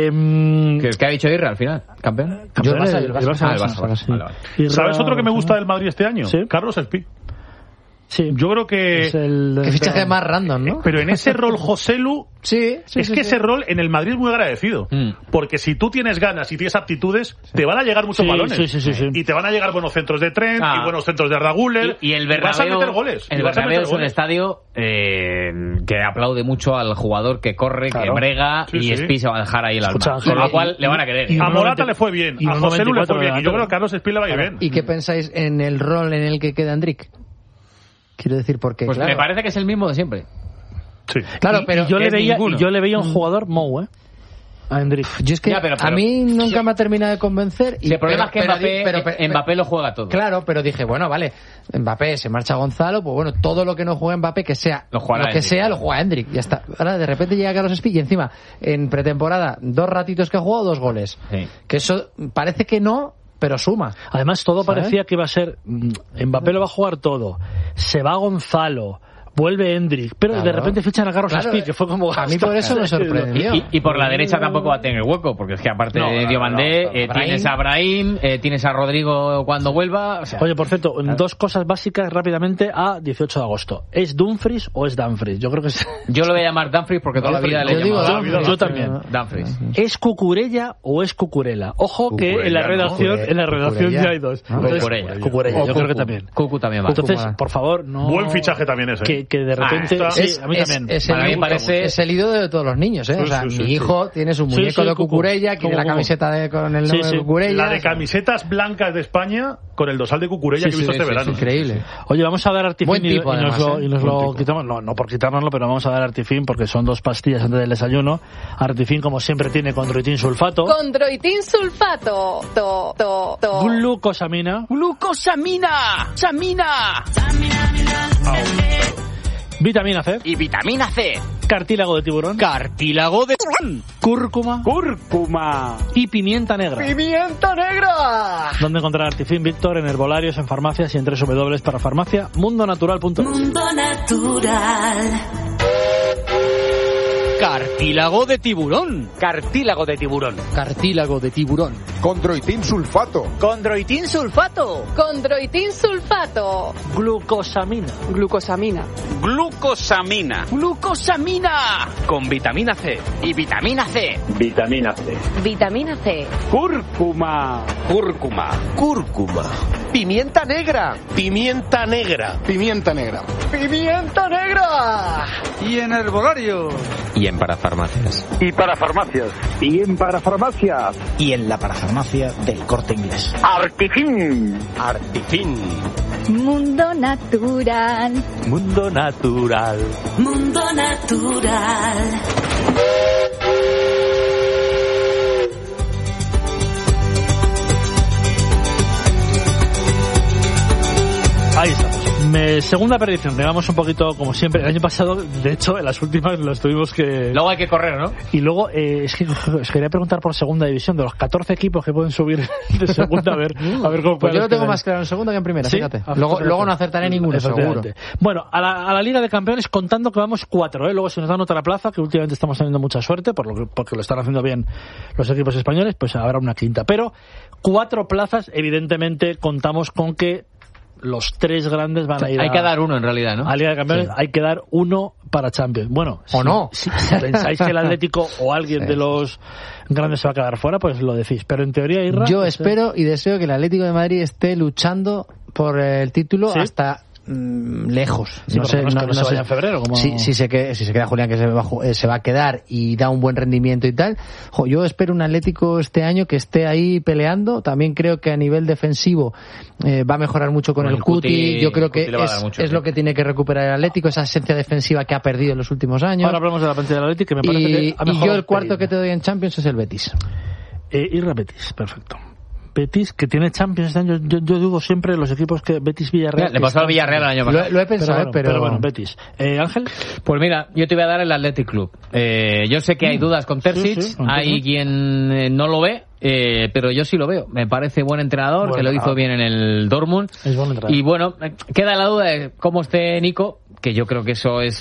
¿Qué ha dicho Irra al final? ¿Campeón? El Barça. ¿Sabes otro que me gusta del Madrid este año? ¿Sí? Carlos Espí. Sí. Yo creo que... Es que fichaje más random, ¿no? Pero en ese rol Joselu... ese rol en el Madrid es muy agradecido. Porque si tú tienes ganas y tienes aptitudes, te van a llegar muchos balones. Sí. Y te van a llegar buenos centros de Trent y buenos centros de Arda Güler. Y el Bernabéu, vas a meter goles. El Bernabéu es un estadio que aplaude mucho al jugador que corre, que brega, y Espí se va a dejar ahí el alma. Con lo cual le van a querer. A Morata le fue bien, a Joselu le fue bien. Y yo creo que a Carlos Espí le va a ir bien. ¿Y qué pensáis en el rol en el que queda Endrick? Quiero decir, porque pues me parece que es el mismo de siempre. Sí. Claro, pero yo le veía un jugador Mou, a Endrick. Yo es que a mí nunca me ha terminado de convencer. Y el problema es que Mbappé lo juega todo. Claro, pero dije, bueno, vale, Mbappé, se marcha Gonzalo, pues bueno, todo lo que no juegue Mbappé, que sea lo juega Endrick. Ya está. Ahora de repente llega Carlos Espí y encima, en pretemporada, 2 ratitos que ha jugado, 2 goles. Sí. Que eso parece que no, pero suma. Además, todo parecía que iba a ser... Mbappé lo va a jugar todo. Se va Gonzalo. vuelve Endrick, pero de repente fichan a Carlos Aspí, que fue como... A mí por eso me sorprendió. Y por la derecha tampoco va a tener hueco, porque es que aparte de Diomandé, tienes a Brahim, tienes a Rodrigo cuando vuelva... O sea, oye, por cierto, dos cosas básicas rápidamente a 18 de agosto. ¿Es Dumfries o es Dumfries? Yo creo que es... Yo lo voy a llamar Dumfries porque toda la vida le he llamado. Yo también. Dumfries. ¿Es Cucurella o es Cucurella? Ojo que en la redacción ya hay dos. Cucurella, yo creo que también. Cucu también va. Entonces, por favor, no... Buen fichaje también ese. Que de repente... sí, a mí también. Es el ídolo de todos los niños, ¿eh? O sea, mi hijo tiene su muñeco de Cucurella, tiene la camiseta con el nombre de Cucurella. La de camisetas blancas de España con el dorsal de Cucurella que he visto este verano. Es increíble. Oye, vamos a dar Artifin y nos lo tipo. quitamos. No por quitárnoslo, pero vamos a dar Artifin porque son 2 pastillas antes del desayuno. Artifin, como siempre, tiene condroitin sulfato. Condroitin sulfato. Glucosamina. ¡Samina! Vitamina C. Y vitamina C. Cartílago de tiburón. Cartílago de tiburón. Cúrcuma. Y pimienta negra. ¡Pimienta negra! ¿Dónde encontrar Artifin, Víctor? En herbolarios, en farmacias y en www.parafarmacia.mundonatural.es. Mundo Natural. Cartílago de tiburón. Cartílago de tiburón. Condroitin sulfato. Glucosamina. Con vitamina C. Y vitamina C. Vitamina C. Cúrcuma. Pimienta negra. Pimienta negra. Y en herbolario. Y en parafarmacias. Y en parafarmacias. Y en la parafarmacia del Corte Inglés. Artifin. Mundo Natural. Ahí estamos. Segunda predicción, digamos un poquito como siempre. El año pasado, de hecho, en las últimas los tuvimos que... Luego hay que correr, ¿no? Y luego, es que os quería preguntar por segunda división, de los 14 equipos que pueden subir de segunda, a ver cómo pues yo lo tengo más claro en segunda que en primera, ¿sí? Fíjate. Luego no acertaré ninguno, seguro. Bueno, a la Liga de Campeones, contando que vamos 4, ¿eh? Luego si nos dan otra plaza, que últimamente estamos teniendo mucha suerte, porque lo están haciendo bien los equipos españoles, pues habrá una quinta. Pero 4 plazas, evidentemente, contamos con que los 3 grandes van a ir Hay que dar uno en realidad, ¿no? A Liga de Campeones hay que dar uno para Champions. Bueno, si pensáis que el Atlético o alguien de los grandes se va a quedar fuera, pues lo decís. Pero en teoría, Irra... Yo espero y deseo que el Atlético de Madrid esté luchando por el título hasta... lejos. Sí, no sé, no se vaya en febrero. Como... Si se queda Julián, que se va a quedar y da un buen rendimiento y tal. Yo espero un Atlético este año que esté ahí peleando. También creo que a nivel defensivo va a mejorar mucho con el Cuti. Yo creo que es lo que tiene que recuperar el Atlético, esa esencia defensiva que ha perdido en los últimos años. Ahora hablamos de la plantilla del Atlético, que me parece que ha mejorado. Y yo el cuarto que te doy en Champions es el Betis. Irra Betis, perfecto. Betis, que tiene Champions este año. Yo dudo siempre de los equipos que Betis-Villarreal. Le pasó al Villarreal el año pasado. Lo he pensado, pero bueno, Betis. ¿Ángel? Pues mira, yo te voy a dar el Athletic Club. Yo sé que hay dudas con Terzic, hay quien no lo ve, pero yo sí lo veo. Me parece buen entrenador, que lo hizo bien en el Dortmund. Es buen entrenador. Y bueno, queda la duda de cómo esté Nico, que yo creo que eso es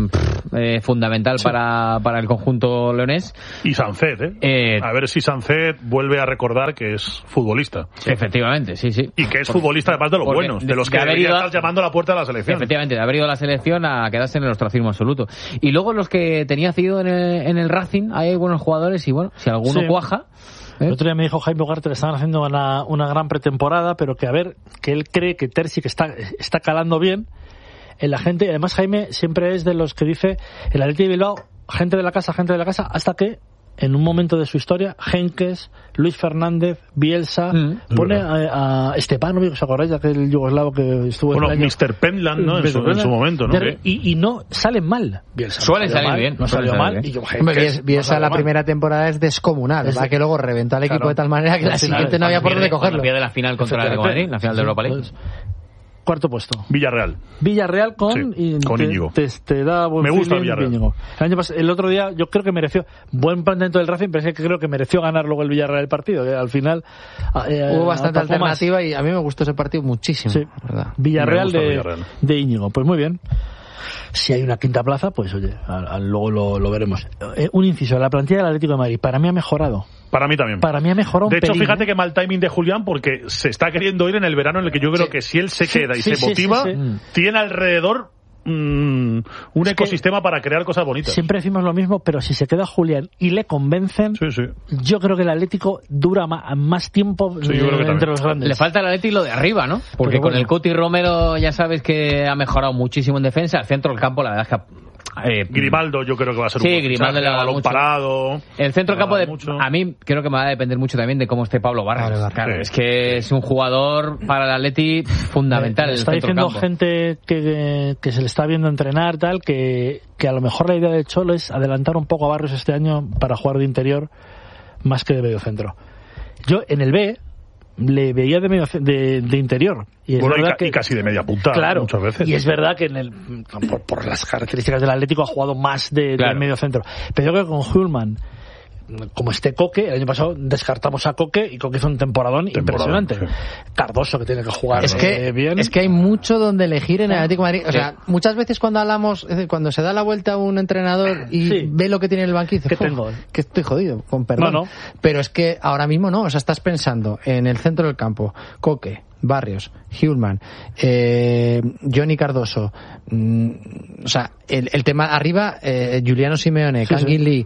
fundamental para el conjunto leonés. Y Sancet, a ver si Sancet vuelve a recordar que es futbolista. Efectivamente, sí. Y que es futbolista además de los buenos, de los que debería estar llamando a la puerta de la selección. Efectivamente, de haber ido a la selección a quedarse en el ostracismo absoluto. Y luego los que tenía cedido en el Racing, hay buenos jugadores y bueno, si alguno cuaja... El otro día me dijo Jaime Ugarte que estaban haciendo una gran pretemporada, pero que que él cree que Terzic está calando bien en la gente. Y además Jaime siempre es de los que dice el Athletic de Bilbao, gente de la casa, hasta que en un momento de su historia Henkes, Luis Fernández, Bielsa pone a Stepanovic, ¿os acordáis de aquel yugoslavo que estuvo en el año? Mr. Penland, ¿no? En su momento, ¿no? Y no salen mal Bielsa. Suelen salir bien. No salió mal. Y Bielsa la primera temporada es descomunal, ¿verdad? Que luego reventó al equipo de tal manera que la siguiente no había por dónde cogerlo. Pierde la final contra el Madrid, la final de Europa League. Cuarto puesto. Villarreal con Íñigo. Te da buen Me gusta Villarreal. El otro día yo creo que mereció buen planteamiento del Racing, pero es que creo que mereció ganar luego el Villarreal el partido, que al final hubo bastante alternativa y a mí me gustó ese partido muchísimo. Sí. Villarreal de Íñigo. Pues muy bien. Si hay una quinta plaza, pues oye, luego lo veremos. Un inciso, la plantilla del Atlético de Madrid para mí ha mejorado. Para mí también. Para mí ha mejorado un De hecho, pelín, fíjate que mal timing de Julián, porque se está queriendo ir en el verano en el que yo creo que si él se queda y se motiva, tiene alrededor un ecosistema para crear cosas bonitas. Siempre decimos lo mismo, pero si se queda Julián y le convencen, yo creo que el Atlético dura más tiempo entre los grandes. Le falta al Atlético lo de arriba, ¿no? Porque con el Cuti Romero ya sabes que ha mejorado muchísimo en defensa. El centro del campo, la verdad es que Grimaldo yo creo que va a ser un Grimaldo le va a dar balón mucho. Parado. El centro del campo a mí creo que me va a depender mucho también de cómo esté Pablo Barrios. Claro, es que es un jugador para el Atleti fundamental. Está diciendo gente que se le está viendo entrenar tal que a lo mejor la idea de Cholo es adelantar un poco a Barrios este año para jugar de interior más que de medio centro. Yo en el B le veía de interior y es verdad que casi de media punta, claro, muchas veces. Y es verdad que por las características del Atlético ha jugado más de medio centro, pero yo creo que con Hjulmand, como Coque, el año pasado descartamos a Coque y Coque hizo un temporadón impresionante. Cardoso, que tiene que jugar bien. Es que hay mucho donde elegir en el Atlético de Madrid. O sea, muchas veces cuando hablamos, cuando se da la vuelta a un entrenador y ve lo que tiene en el banquillo, dice, que estoy jodido, con perdón. No. Pero es que ahora mismo no, o sea, estás pensando en el centro del campo, Coque, Barrios, Hjulmand, Johnny Cardoso, o sea, el tema arriba, Giuliano Simeone, Kangin Lee,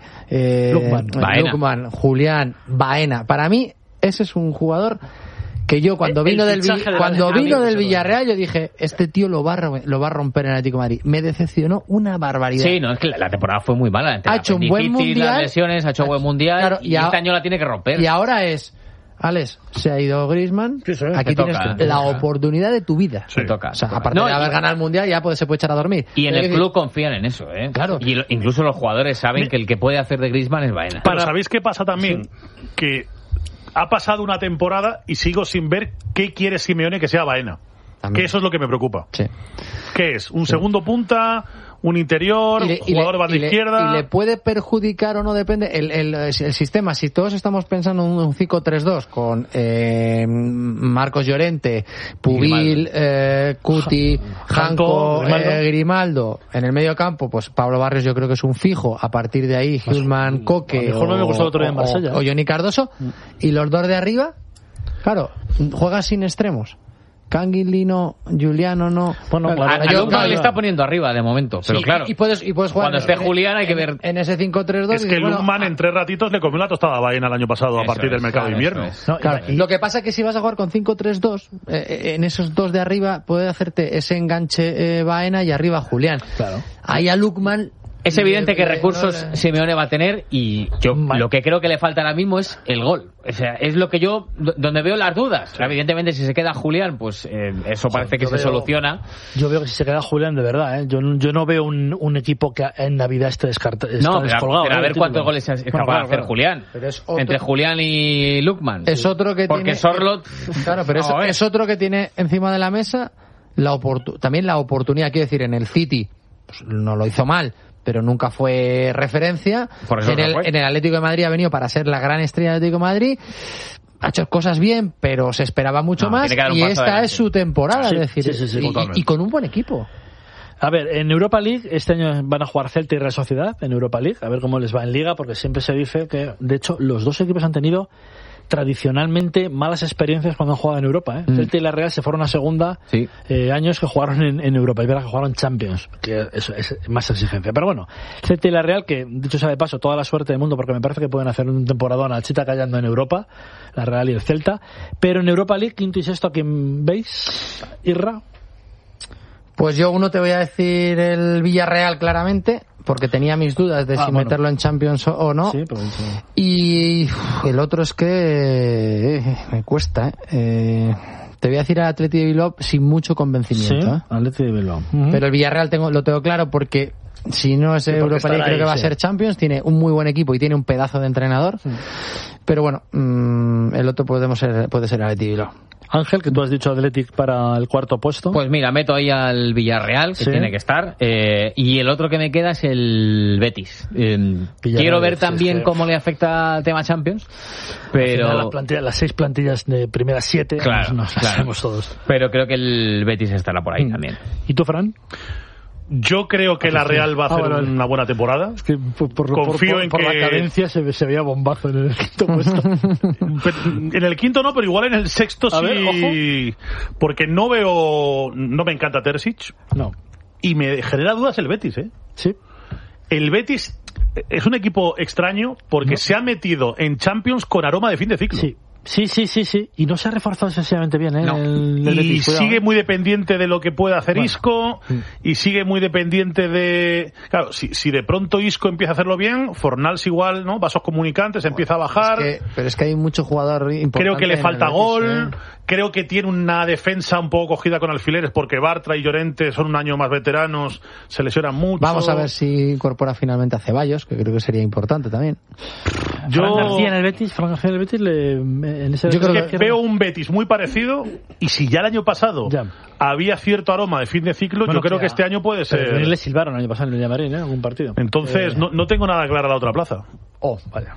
Lukman, Julián, Baena. Para mí, ese es un jugador que yo cuando vino del Villarreal yo dije, este tío lo va a romper en el Atlético de Madrid. Me decepcionó una barbaridad. Sí, no, es que la temporada fue muy mala. Ha hecho un buen mundial, las lesiones, ha hecho buen mundial, claro, y este año la tiene que romper. Y ahora Alex, se ha ido Griezmann, aquí tienes la oportunidad de tu vida. Toca. O sea, aparte de haber ganado el mundial, ya se puede echar a dormir. Y en el club confían en eso, ¿eh? Claro. Y incluso los jugadores saben que el que puede hacer de Griezmann es Baena. Pero ¿sabéis qué pasa también? Que ha pasado una temporada y sigo sin ver qué quiere Simeone que sea Baena. Que eso es lo que me preocupa. ¿Qué es? ¿Un segundo punta? ¿Un interior? ¿Jugador de banda izquierda? ¿Y le puede perjudicar o no? Depende. El sistema, si todos estamos pensando en un 5-3-2 con Marcos Llorente, Pubil, Cuti, Janko, Grimaldo, en el medio campo, pues Pablo Barrios yo creo que es un fijo. A partir de ahí, Hjulmand, Coque o Johnny Cardoso. Y los dos de arriba, claro, juegas sin extremos. Kangin Lee no, Giuliano no. Bueno, claro, le está poniendo arriba de momento, pero claro. Y puedes jugar cuando esté Julián hay que ver. En ese 5-3-2. Es que Lukman en 3 ratitos le comió la tostada a Baena el año pasado a partir del mercado de invierno. Lo que pasa es que si vas a jugar con 5-3-2, en esos dos de arriba puede hacerte ese enganche Baena y arriba Julián. Claro. Ahí a Lukman. Es evidente que recursos Simeone va a tener y yo lo que creo que le falta ahora mismo es el gol. O sea, es lo que yo, donde veo las dudas. Evidentemente, si se queda Julián, pues eso parece que se soluciona. Yo veo que si se queda Julián, de verdad, yo no veo un equipo que en Navidad esté descolgado. Pero a ver cuántos goles es capaz de hacer Julián. Entre Julián y Lukman. Es otro que porque tiene... Sorlot... Claro, pero es otro que tiene encima de la mesa también la oportunidad. Quiero decir, en el City pues, no lo hizo mal, pero nunca fue referencia. En el Atlético de Madrid ha venido para ser la gran estrella del Atlético de Madrid. Ha hecho cosas bien, pero se esperaba mucho más. Y esta es su temporada, es decir, y con un buen equipo. A ver, en Europa League, este año van a jugar Celta y Real Sociedad en Europa League, a ver cómo les va en Liga, porque siempre se dice que, de hecho, los dos equipos han tenido tradicionalmente malas experiencias cuando han jugado en Europa. Celta y la Real se fueron a segunda años que jugaron en Europa, y verás que jugaron Champions, que eso es más exigencia. Pero bueno, Celta y la Real, que dicho sea de paso, toda la suerte del mundo, porque me parece que pueden hacer un temporadón al Chita callando en Europa, la Real y el Celta. Pero en Europa League, quinto y sexto, ¿a quién veis? Irra. Pues yo te voy a decir el Villarreal claramente, porque tenía mis dudas de si meterlo en Champions o no. Sí, pero... Y el otro es que me cuesta. Te voy a decir al Atleti de Bilbao sin mucho convencimiento. Sí, Atleti de Bilbao. Pero el Villarreal lo tengo claro porque si no es Europa League creo que va a ser Champions. Tiene un muy buen equipo y tiene un pedazo de entrenador. Pero bueno, el otro puede ser Atleti de Bilbao. Ángel, que tú has dicho Athletic para el cuarto puesto. Pues mira, meto ahí al Villarreal, que tiene que estar, y el otro que me queda es el Betis. Quiero ver también cómo le afecta el tema Champions, pero... Las 6 plantillas de primeras 7, nos las sabemos todos. Pero creo que el Betis estará por ahí también. ¿Y tú, Fran? Yo creo que la Real va a hacer una buena temporada. Es que confío en que la cadencia se veía bombazo en el quinto puesto. En el quinto no, pero igual en el sexto sí. Porque no me encanta Terzic. No. Y me genera dudas el Betis, ¿eh? Sí. El Betis es un equipo extraño porque se ha metido en Champions con aroma de fin de ciclo. Sí. Y no se ha reforzado excesivamente bien, ¿eh? No. El y Betis, sigue muy dependiente de lo que pueda hacer Isco, y sigue muy dependiente de... Claro, si de pronto Isco empieza a hacerlo bien, Fornals igual, ¿no? Vasos comunicantes, empieza a bajar. Pero es que hay mucho jugador importante. Creo que le falta Betis, gol. Creo que tiene una defensa un poco cogida con alfileres porque Bartra y Llorente son un año más veteranos, se lesionan mucho. Vamos a ver si incorpora finalmente a Ceballos, que creo que sería importante también. Fran García en el Betis, yo creo que veo un Betis muy parecido, y si ya el año pasado había cierto aroma de fin de ciclo, yo creo que este año puede ser. Le silbaron el año pasado en el Villamarín, ¿eh? Algún partido. Entonces no tengo nada clara la otra plaza. Vaya.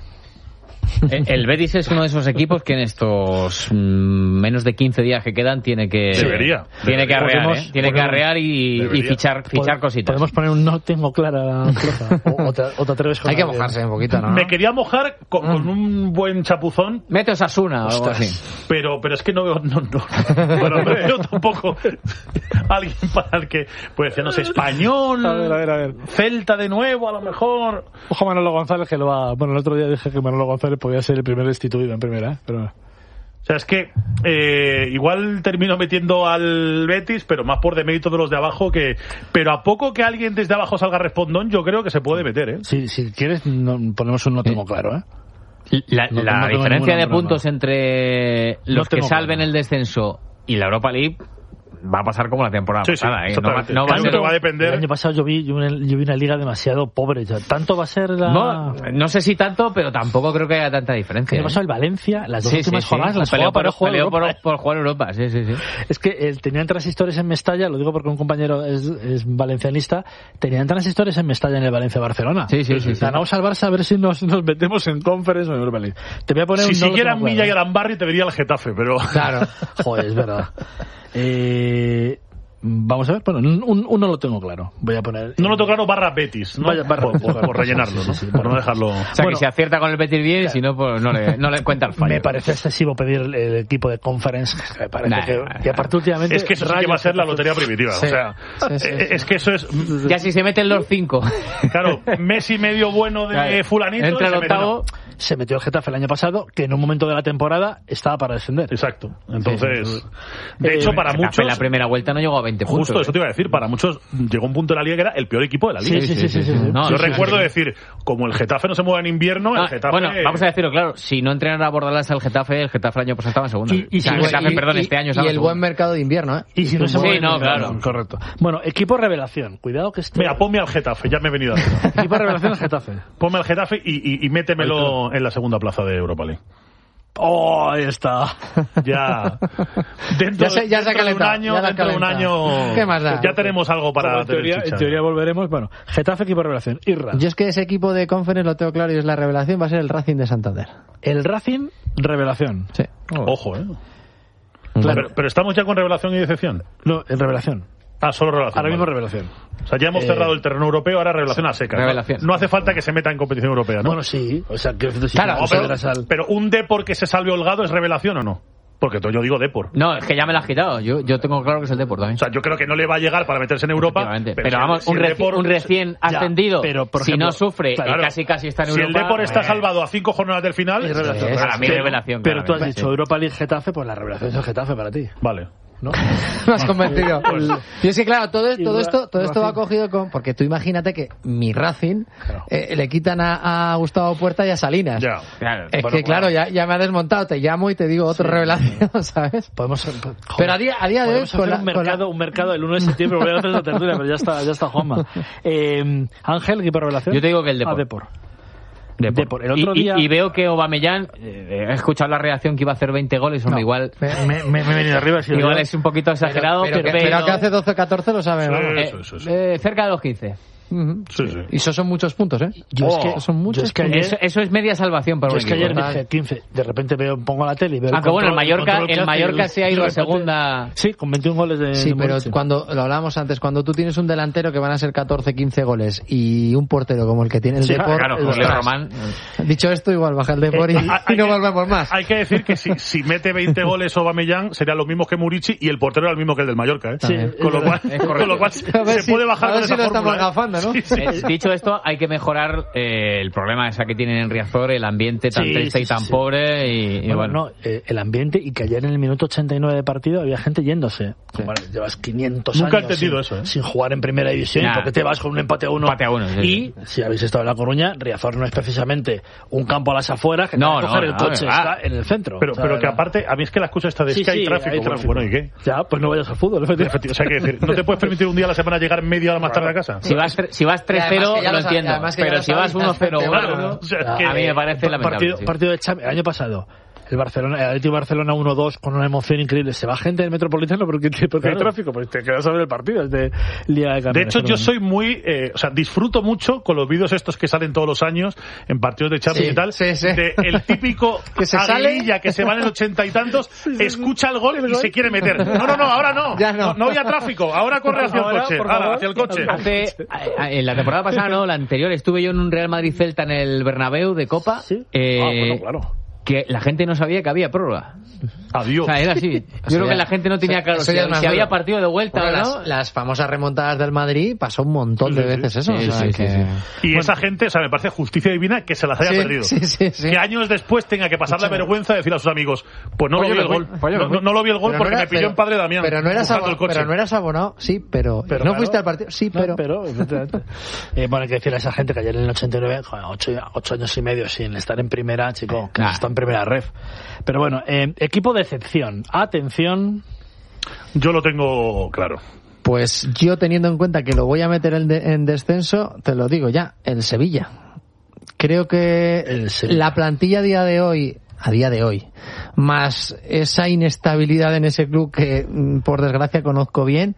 El Betis es uno de esos equipos que en estos menos de 15 días que quedan tiene que arrear, tiene que arrear y fichar cositas. Podemos poner un no tengo clara la plaza. O te atreves con hay que mojarse un poquito, ¿no? Me quería mojar con un buen chapuzón. Mete Osasuna o algo así. Pero es que no veo bueno, no veo tampoco alguien para el que pues decía, no sé, Español, a ver. Celta de nuevo a lo mejor. Ojo Manolo González, que lo va... Bueno, el otro día dije que Manolo González podía ser el primer destituido en primera, pero... O sea, es que igual termino metiendo al Betis, pero más por demérito de los de abajo que... Pero a poco que alguien desde abajo salga respondón, yo creo que se puede meter, ¿eh? Sí, si quieres, ponemos un no tengo claro, ¿eh? La diferencia de puntos entre los que salven el descenso y la Europa League va a pasar como la temporada pasada, ¿eh? No va a depender. El año pasado yo vi una liga demasiado pobre. ¿Tanto va a ser la...? No sé si tanto, pero tampoco creo que haya tanta diferencia. El año pasado el Valencia, las dos últimas jornadas las jugaba para jugar por jugar Europa. Sí. Es que tenían transistores en Mestalla, lo digo porque un compañero es valencianista, tenían transistores en Mestalla en el Valencia-Barcelona. Sí. Ganamos al Barça a ver si nos metemos en Conference o en Europa League. Te voy a poner si siguieran Milla y Arambarri te diría el Getafe, pero... Claro. Joder, es verdad. Vamos a ver, bueno, uno lo tengo claro. Voy a poner. No lo tengo claro / Betis, ¿no? Por rellenarlo, ¿no? Sí, por no dejarlo. O sea, que si acierta con el Betis bien, si no, pues no le cuenta el fallo. Me parece excesivo pedir el equipo de Conference. Me parece que aparte últimamente. Es que eso sí que va a ser la lotería primitiva. O sea, es que eso es. Ya si se meten los 5. Claro, mes y medio bueno de fulanito. Entre el octavo. Se metió el Getafe el año pasado, que en un momento de la temporada estaba para descender. Exacto. Entonces, de hecho, para muchos... En la primera vuelta no llegó a 20 puntos. Justo, eso te iba a decir. Para muchos llegó un punto de la Liga que era el peor equipo de la Liga. Sí. Yo recuerdo decir, como el Getafe no se mueve en invierno, el Getafe... Bueno, vamos a decirlo claro. Si no entrenara a Bordalás el Getafe el año pasado estaba en segunda. Este año y el buen mercado de invierno, ¿eh? Y si no se mueve... claro. Correcto. Bueno, equipo revelación. Cuidado que Mira, ponme al Getafe, ya me he venido a hacer. Equipo revelación al Getafe. Ponme al Getafe y métemelo en la segunda plaza de Europa League. Ahí está. Ya. Dentro de un año. ¿Qué más da? Ya tenemos algo para en teoría volveremos. Bueno, Getafe, equipo de revelación. Irra. Yo es que ese equipo de Conference lo tengo claro y es la revelación, va a ser el Racing de Santander. El Racing, revelación. Sí. Ojo, Claro. Pero estamos ya con revelación y decepción. No, en revelación. Solo revelación. Ahora mismo revelación. O sea, ya hemos cerrado el terreno europeo, ahora revelación a secas. Revelación. No hace falta que se meta en competición europea, ¿no? Bueno, sí. O sea, que claro, pero un Depor que se salve holgado es revelación o no. Porque yo digo Depor. No, es que ya me lo has quitado. Yo tengo claro que es el Depor también. O sea, yo creo que no le va a llegar para meterse en Europa. Pero vamos, un recién ascendido, pero por ejemplo, si no sufre y casi está en Europa. Si el Depor está salvado a 5 jornadas del final, es revelación. Para mí revelación. Pero tú has dicho Europa League Getafe, pues la revelación es el Getafe para ti. Vale. ¿No? Me has convencido. Y es que claro, todo esto va cogido con... Porque tú imagínate que mi Racing le quitan a Gustavo Puerta y a Salinas. Ya. Claro. Es que claro, ya me ha desmontado, te llamo y te digo otra revelación, ¿sabes? Pero a día de hoy... un mercado el 1 de septiembre, voy a hacer esa tertulia, pero ya está Juanma. Ángel, equipo de revelación. Yo te digo que el Depor. Depor. El otro día... y veo que Aubameyang, he escuchado la reacción que iba a hacer 20 goles, igual... Me he venido arriba. Igual es un poquito exagerado, pero que hace 12 o 14 lo sabemos. Cerca de los 15. Sí, sí. Y eso son muchos puntos, ¿eh? Son muchos puntos. Eso es media salvación para un equipo. Yo es que ayer dije 15, de repente pongo la tele y veo aunque bueno, el Mallorca se ha ido a segunda. Sí, con 21 goles de... Sí, pero cuando, lo hablábamos antes, cuando tú tienes un delantero que van a ser 14, 15 goles y un portero como el que tiene el Depor... Claro, Leo Román. Dicho esto, igual baja el Depor y no volvemos más. Hay que decir que si mete 20 goles Aubameyang, serían los mismos que Murici y el portero era el mismo que el del Mallorca, ¿eh? Sí, con lo cual se puede bajar con esa fórmula. Gafando, ¿no? Dicho esto, hay que mejorar el problema ese que tienen en Riazor, el ambiente tan triste y tan pobre. Y bueno. El ambiente, y que ayer en el minuto 89 de partido había gente yéndose. Sí. Bueno, llevas 500 Nunca años he entendido eso, ¿eh? sin jugar en primera división, porque te vas con un empate a uno. Y si habéis estado en La Coruña, Riazor no es precisamente un campo a las afueras que te va a coger el coche, está en el centro. Pero que aparte, a mí es que la excusa está de que hay tráfico. Bueno, ¿y qué? Ya, pues no vayas al fútbol, efectivamente. O sea, que decir, ¿no te puedes permitir un día a la semana llegar media hora más tarde a casa? Si vas 3-0, lo entiendo. Pero si vas 1-0, a mí me parece lamentable. Partido de Champions, el año pasado. El Atlético Barcelona 1-2 con una emoción increíble. Se va gente del Metropolitano porque hay tráfico, pues te quedas a ver el partido. Es de Liga de Campeones. De hecho, yo soy muy... disfruto mucho con los vídeos estos que salen todos los años en partidos de Champions y tal. De el típico que se aguililla que se va en el 80 y tantos, escucha el gol y se quiere meter. No, ahora no. Ya no. No había tráfico. Ahora corre hacia el coche. Hacia el coche. En la temporada pasada, no, la anterior, estuve yo en un Real Madrid-Celta en el Bernabéu de Copa. ¿Sí? Bueno, claro. Que la gente no sabía que había prórroga. Adiós. O sea, era así. Yo creo que la gente no tenía claro si había partido de vuelta o no. Las famosas remontadas del Madrid pasó un montón de veces eso. Y esa gente, me parece justicia divina que se las haya perdido. Que años después tenga que pasar la vergüenza de decir a sus amigos, pues no lo vi el gol. No lo vi el gol porque me pilló en Padre Damián. Pero no eras abonado, sí, pero no fuiste al partido, sí, pero... Bueno, hay que decirle a esa gente que ayer en el 89, 8 años y medio sin estar en primera, chico, que está en primera ref. Pero bueno, equipo de excepción. Atención. Yo lo tengo claro. Pues yo, teniendo en cuenta que lo voy a meter en descenso, te lo digo ya, el Sevilla. Creo que la plantilla a día de hoy, más esa inestabilidad en ese club que, por desgracia, conozco bien,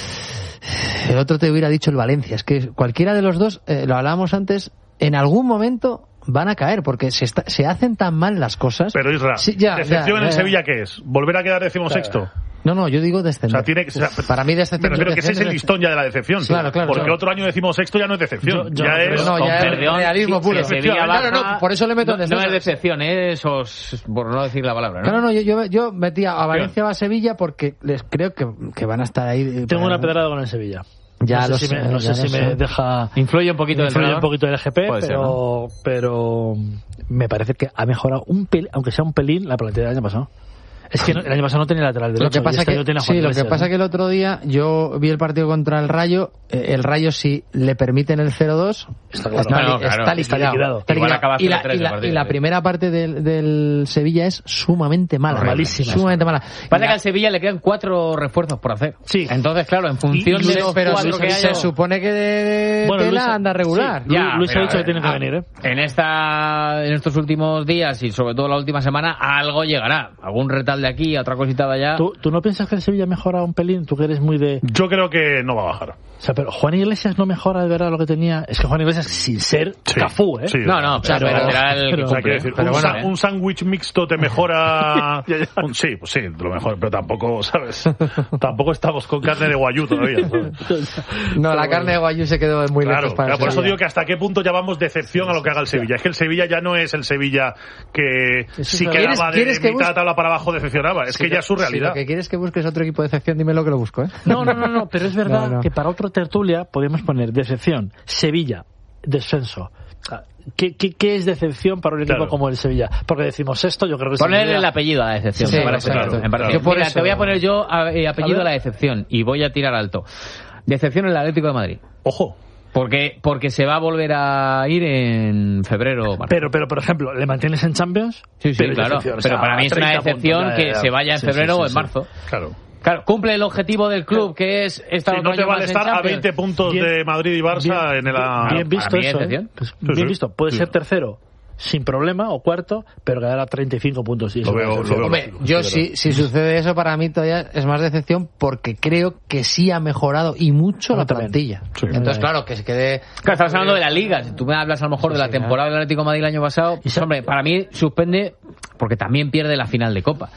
el otro te hubiera dicho el Valencia. Es que cualquiera de los dos, lo hablábamos antes, en algún momento van a caer porque se hacen tan mal las cosas. Pero Isra, ¿decepción en el Sevilla qué es? ¿Volver a quedar decimosexto? No, yo digo descender. Para mí decepción. Me refiero que ese es el listón ya de la decepción. Claro. Porque otro año decimosexto ya no es decepción. Ya es realismo puro. Por eso le meto en descenso. No es decepción, por no decir la palabra. No, yo metía a Valencia o a Sevilla porque les creo que van a estar ahí. Tengo una pedrada con el Sevilla. No sé si me deja... Influye un poquito el GP, pero me parece que ha mejorado un pelín, aunque sea un pelín, la plantilla del año pasado. Es que el año pasado no tenía lateral derecho. Lo que pasa que el otro día yo vi el partido contra el Rayo. El Rayo, si le permiten el 0-2, está liquidado. Y la primera parte del Sevilla es sumamente mala. Malísima. Sumamente mala. Parece que al Sevilla le quedan 4 refuerzos por hacer. Sí. Entonces, claro, en función de los 4 que se supone que Tela anda regular. Sí. Luis ha dicho que tiene que venir, En estos últimos días y sobre todo la última semana, algo llegará. Algún retal de aquí, otra cosita de allá. ¿Tú no piensas que el Sevilla mejora un pelín? Tú que eres muy de... Yo creo que no va a bajar. O sea, pero Juan Iglesias no mejora de verdad lo que tenía. Es que Juan Iglesias, sin ser Cafú, Sí, un sándwich mixto te mejora... Sí, lo mejor, pero tampoco, ¿sabes? Tampoco estamos con carne de guayú todavía, ¿sabes? La carne de guayú se quedó muy lejos para por eso digo que hasta qué punto llamamos decepción a lo que haga el Sevilla. Es que el Sevilla ya no es el Sevilla que si quedaba de mitad de tabla para abajo decepcionaba. Es que ya es su realidad. Si lo que quieres que busques otro equipo de decepción, dímelo que lo busco, ¿eh? No, pero es verdad que para otro tertulia podemos poner decepción, Sevilla, descenso. ¿Qué es decepción para un equipo como el Sevilla? Porque decimos esto, yo creo que... Ponerle el apellido a la decepción. Sí, me parece. Mira, te voy a poner yo apellido a la decepción y voy a tirar alto. Decepción en el Atlético de Madrid. Ojo. Porque se va a volver a ir en febrero o marzo. Pero, por ejemplo, ¿le mantienes en Champions? Sí, claro. Pero para mí es una decepción que se vaya en febrero o en marzo. Claro, cumple el objetivo del club, que es estar no te vale estar a 20 puntos de Madrid y Barça en el... Bien visto eso, bien visto. Puede ser tercero sin problema, o cuarto, pero quedar a 35 puntos. Y eso Hombre, yo si sucede eso, para mí todavía es más decepción, porque creo que sí ha mejorado y mucho la plantilla. Sí. Entonces, claro, que se quede... Claro, estamos hablando de la Liga. Si tú me hablas a lo mejor de la temporada del Atlético de Madrid el año pasado, pues, hombre, para mí suspende porque también pierde la final de Copa.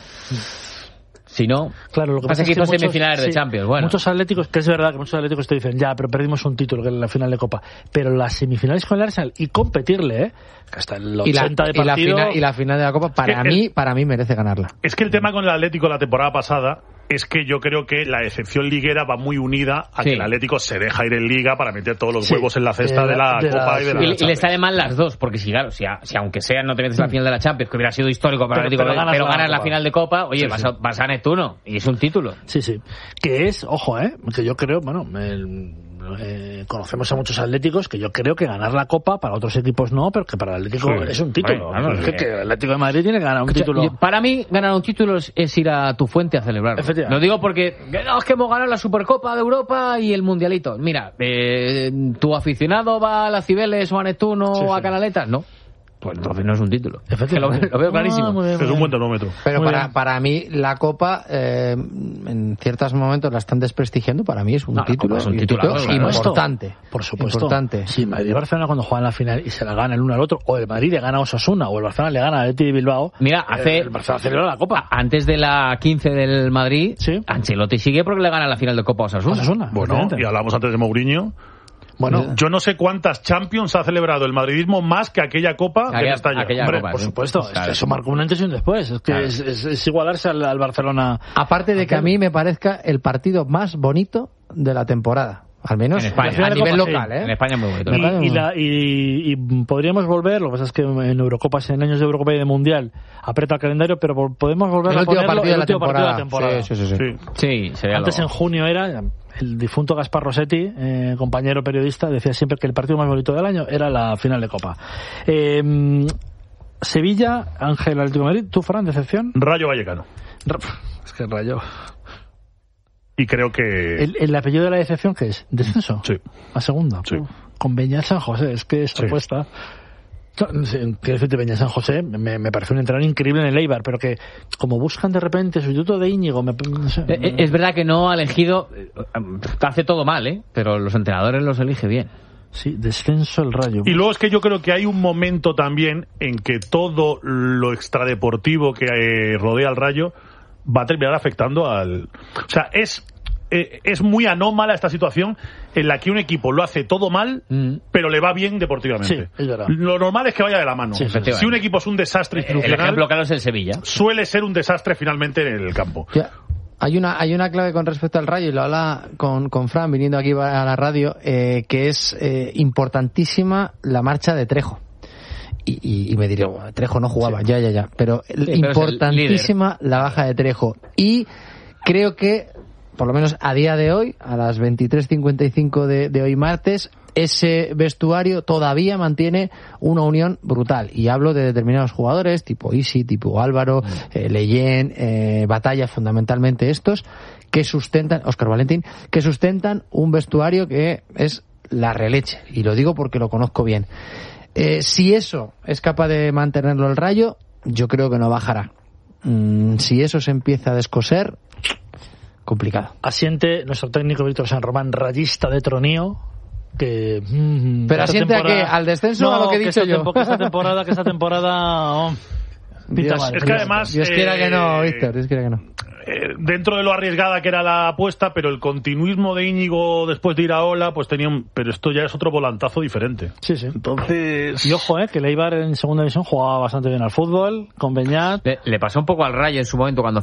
Si no, claro, lo que pasa es que muchos, semifinales de Champions. Bueno, muchos atléticos, que es verdad que muchos atléticos te dicen, ya, pero perdimos un título, que es la final de Copa. Pero las semifinales con el Arsenal y competirle, que hasta el 80 de partido... Y la final de la Copa, para mí merece ganarla. Es que el tema con el Atlético la temporada pasada es que yo creo que la excepción liguera va muy unida a que el Atlético se deja ir en Liga para meter todos los huevos en la cesta de la Copa y de la Champions. Y le sale mal las dos, porque si aunque sea no te metes en la final de la Champions, que hubiera sido histórico para el Atlético, pero ganas la final de Copa, oye, vas a Neptuno, y es un título. Sí. Que es, ojo, que yo creo, conocemos a muchos atléticos que yo creo que ganar la Copa para otros equipos no, pero que para el Atlético es un título. Es que el Atlético de Madrid tiene que ganar un título. Para mí, ganar un título es ir a tu fuente a celebrarlo. Lo digo porque es que hemos ganado la Supercopa de Europa y el Mundialito. Mira, ¿tu aficionado va a la Cibeles o a Neptuno o a Canaletas? No. Pues entonces no es un título. Que lo veo clarísimo. Muy bien. Es un buen termómetro. Pero para mí la Copa en ciertos momentos la están desprestigiando. Para mí es un título, es un título importante. Por supuesto. Importante. Sí, Madrid y Barcelona cuando juegan la final y se la gana el uno al otro, o el Madrid le gana a Osasuna, o el Barcelona le gana a Athletic de Bilbao. Mira, el Barcelona celebra la Copa. Antes de la 15 del Madrid, Ancelotti sigue porque le gana la final de Copa a Osasuna. Bueno, y hablamos antes de Mourinho. Bueno, yo no sé cuántas Champions ha celebrado el madridismo más que aquella Copa de Mestalla. Hombre, por supuesto, eso marcó un antes y un después. Es que es igualarse al Barcelona. Aparte de que a mí me parezca el partido más bonito de la temporada. Al menos en España, a nivel local, En España es muy bonito. Y podríamos volver, lo que pasa es que en Eurocopas, en años de Eurocopa y de Mundial, aprieta el calendario, pero podemos volver a ponerlo el último partido de la temporada. Sí, antes en junio era... El difunto Gaspar Rossetti, compañero periodista, decía siempre que el partido más bonito del año era la final de Copa. Sevilla, Ángel, Atlético de Madrid. ¿Tú, Fran, decepción? Rayo Vallecano. Es que Rayo... Y creo que... ¿El apellido de la decepción qué es? ¿Descenso? Sí. ¿A segunda? Sí. Con Beñat San José, es que esta apuesta... Que decirte, Beñat San José me parece un entrenador increíble en el Eibar, pero que como buscan de repente sustituto de Íñigo, no sé. Es verdad que no ha elegido, hace todo mal, pero los entrenadores los elige bien. Sí, descenso el Rayo. Y luego es que yo creo que hay un momento también en que todo lo extradeportivo que rodea al Rayo va a terminar afectando al... O sea, es muy anómala esta situación en la que un equipo lo hace todo mal, pero le va bien deportivamente. Sí, es verdad. Lo normal es que vaya de la mano. Sí, si un equipo es un desastre institucional, el ejemplo claro es el Sevilla. Suele ser un desastre finalmente en el campo. Ya. Hay una clave con respecto al Rayo, y lo habla con Fran viniendo aquí a la radio, que es importantísima la marcha de Trejo. Y me diré, Trejo no jugaba, ya. Pero importantísima la baja de Trejo. Y creo que, por lo menos a día de hoy, a las 23:55 de hoy martes, ese vestuario todavía mantiene una unión brutal. Y hablo de determinados jugadores, tipo Isi, tipo Álvaro, Leyen, Batalla, fundamentalmente estos, que sustentan, Óscar Valentín, que sustentan un vestuario que es la releche. Y lo digo porque lo conozco bien. Si eso es capaz de mantenerlo el Rayo, yo creo que no bajará. Si eso se empieza a descoser, complicado. Asiente nuestro técnico Víctor San Román, rayista de Tronío, que... ¿Pero asiente a qué? ¿Al descenso o a lo que he dicho yo? Que esta temporada... Es que además... Dios quiera que no, Víctor, Dios quiera que no. Dentro de lo arriesgada que era la apuesta, pero el continuismo de Íñigo después de ir a Ola, pues tenía pero esto ya es otro volantazo diferente. Sí. Entonces... Y ojo, que el Eibar en segunda división jugaba bastante bien al fútbol, con Beñat. Le pasó un poco al Rayo en su momento cuando